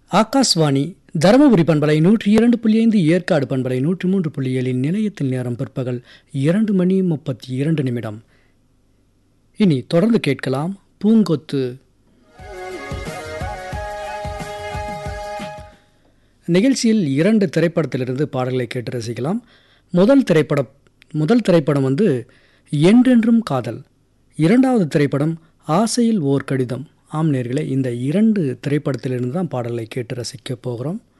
ஆகாஷ்வாணி தருமபுரி பண்பலை 102.5 ஏற்காடு பண்பலை 103.7 நிலையத்தில் நேரம் பிற்பகல் 2:32. இனி தொடர்ந்து கேட்கலாம் பூங்கொத்து. நிகழ்ச்சியில் 2 திரைப்படத்திலிருந்து பாடல்களை கேட்டு ரசிக்கலாம். முதல் திரைப்படம் வந்து என்றென்றும் காதல். இரண்டாவது திரைப்படம் ஆசையில் ஓர் கடிதம். ஆம் நேயர்களே, இந்த 2 திரைப்படத்திலிருந்து தான் பாடலை கேட்டு ரசிக்க போகிறோம்.